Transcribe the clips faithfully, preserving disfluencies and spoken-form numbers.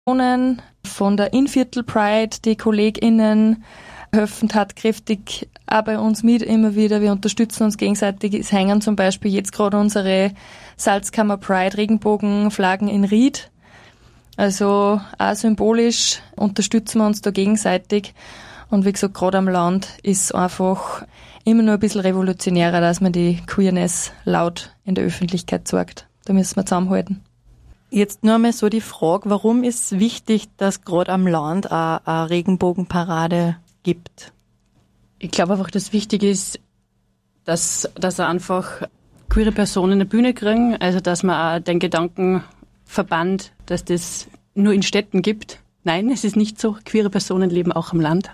Von der Innviertel Pride, die KollegInnen helfen tatkräftig auch bei uns mit immer wieder. Wir unterstützen uns gegenseitig. Es hängen zum Beispiel jetzt gerade unsere Salzkammer Pride Regenbogenflaggen in Ried. Also auch symbolisch unterstützen wir uns da gegenseitig. Und wie gesagt, gerade am Land ist es einfach immer nur ein bisschen revolutionärer, dass man die Queerness laut in der Öffentlichkeit sorgt. Da müssen wir zusammenhalten. Jetzt nur einmal so die Frage, warum ist es wichtig, dass gerade am Land eine, eine Regenbogenparade gibt? Ich glaube einfach, dass wichtig ist, dass, dass einfach queere Personen eine Bühne kriegen, also dass man auch den Gedanken verbannt, dass das nur in Städten gibt. Nein, es ist nicht so. Queere Personen leben auch am Land.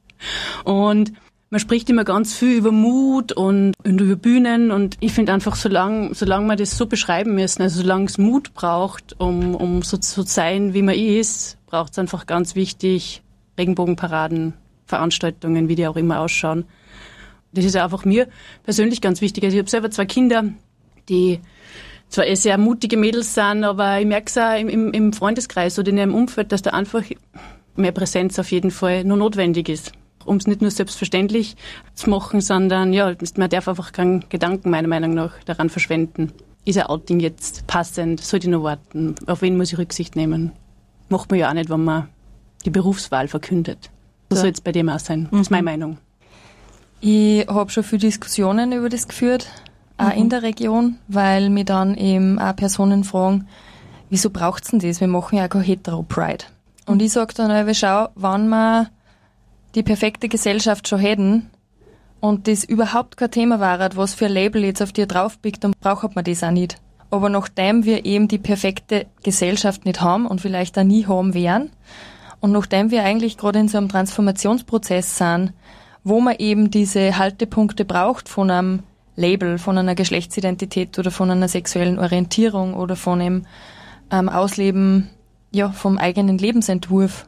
Und man spricht immer ganz viel über Mut und, und über Bühnen und ich finde einfach, solange solange wir das so beschreiben müssen, also solange es Mut braucht, um, um so zu sein, wie man ist, braucht es einfach ganz wichtig Regenbogenparaden, Veranstaltungen, wie die auch immer ausschauen. Das ist einfach mir persönlich ganz wichtig. Also ich habe selber zwei Kinder, die zwar eh sehr mutige Mädels sind, aber ich merke es auch im, im, im Freundeskreis oder in einem Umfeld, dass da einfach mehr Präsenz auf jeden Fall nur notwendig ist. Um es nicht nur selbstverständlich zu machen, sondern ja, man darf einfach keinen Gedanken meiner Meinung nach daran verschwenden. Ist ein Outing jetzt passend? Sollte ich noch warten? Auf wen muss ich Rücksicht nehmen? Macht man ja auch nicht, wenn man die Berufswahl verkündet. So ja. Soll es bei dem auch sein. Das ist meine Meinung. Ich habe schon viele Diskussionen über das geführt, auch mhm. in der Region, weil mir dann eben auch Personen fragen, wieso braucht es denn das? Wir machen ja auch keine Hetero-Pride. Und mhm. ich sage dann einfach, schau, wenn man die perfekte Gesellschaft schon hätten und das überhaupt kein Thema war, was für ein Label jetzt auf dir draufpickt, dann braucht man das auch nicht. Aber nachdem wir eben die perfekte Gesellschaft nicht haben und vielleicht auch nie haben werden und nachdem wir eigentlich gerade in so einem Transformationsprozess sind, wo man eben diese Haltepunkte braucht von einem Label, von einer Geschlechtsidentität oder von einer sexuellen Orientierung oder von einem ähm, Ausleben ja, vom eigenen Lebensentwurf,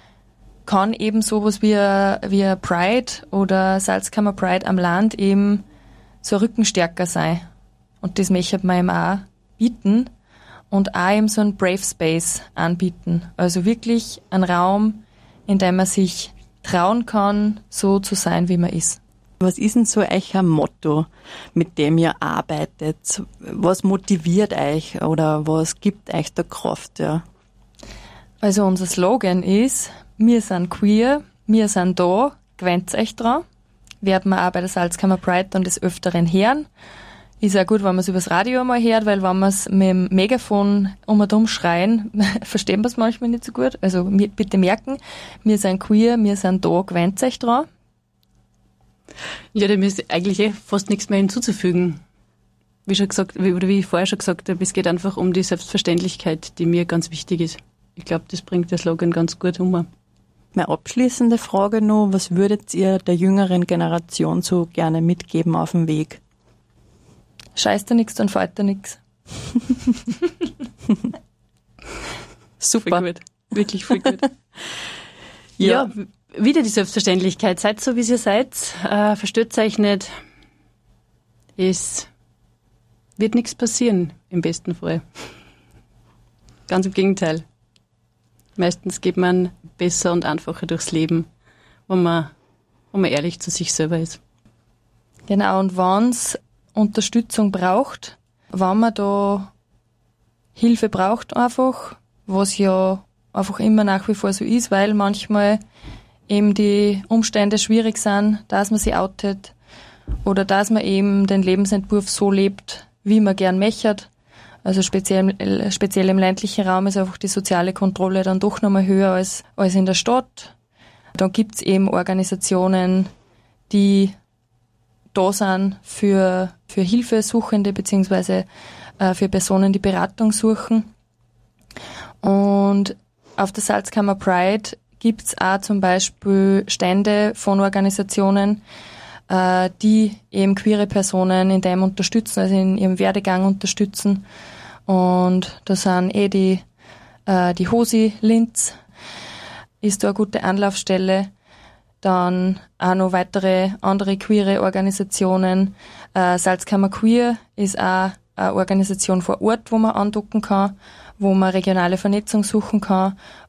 kann eben sowas wie ein, wie ein Pride oder Salzkammer Pride am Land eben so ein Rückenstärker sein. Und das möchte man ihm auch bieten und auch eben so einen Brave Space anbieten. Also wirklich ein Raum, in dem man sich trauen kann, so zu sein, wie man ist. Was ist denn so euer Motto, mit dem ihr arbeitet? Was motiviert euch oder was gibt euch da Kraft? Ja? Also unser Slogan ist: Wir sind queer, wir sind da, gewöhnt euch dran. Werden wir auch bei der Salzkammer Pride dann des Öfteren hören. Ist auch gut, wenn man es übers Radio mal hört, weil wenn wir es mit dem Megafon um und um schreien, verstehen wir es manchmal nicht so gut. Also bitte merken, wir sind queer, wir sind da, gewöhnt euch dran. Ja, dem ist eigentlich eh fast nichts mehr hinzuzufügen. Wie schon gesagt, oder wie ich vorher schon gesagt habe, es geht einfach um die Selbstverständlichkeit, die mir ganz wichtig ist. Ich glaube, das bringt der Slogan ganz gut um. Meine abschließende Frage noch, was würdet ihr der jüngeren Generation so gerne mitgeben auf dem Weg? Scheiß da nix, dann fällt da nix. Super. Voll gut. Wirklich voll gut. ja. ja, wieder die Selbstverständlichkeit. Seid so, wie ihr seid. Äh, verstört euch nicht. Es wird nichts passieren, im besten Fall. Ganz im Gegenteil. Meistens geht man besser und einfacher durchs Leben, wenn man, wenn man ehrlich zu sich selber ist. Genau, und wenn es Unterstützung braucht, wenn man da Hilfe braucht einfach, was ja einfach immer nach wie vor so ist, weil manchmal eben die Umstände schwierig sind, dass man sich outet oder dass man eben den Lebensentwurf so lebt, wie man gern möchte. Also speziell, speziell im ländlichen Raum ist einfach die soziale Kontrolle dann doch nochmal höher als, als in der Stadt. Dann gibt's eben Organisationen, die da sind für, für Hilfesuchende beziehungsweise äh, für Personen, die Beratung suchen. Und auf der Salzkammer Pride gibt's auch zum Beispiel Stände von Organisationen, äh, die eben queere Personen in dem unterstützen, also in ihrem Werdegang unterstützen. Und da sind eh die, äh, die Hosi Linz, ist da eine gute Anlaufstelle. Dann auch noch weitere andere queere Organisationen. Äh, Salzkammer Queer ist auch eine Organisation vor Ort, wo man andocken kann, wo man regionale Vernetzung suchen kann